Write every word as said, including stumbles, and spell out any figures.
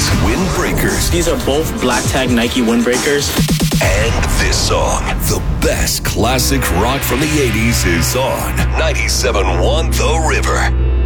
Windbreakers. These are both black tag Nike windbreakers. And this song, the best classic rock from the eighties, is on ninety-seven point one The River.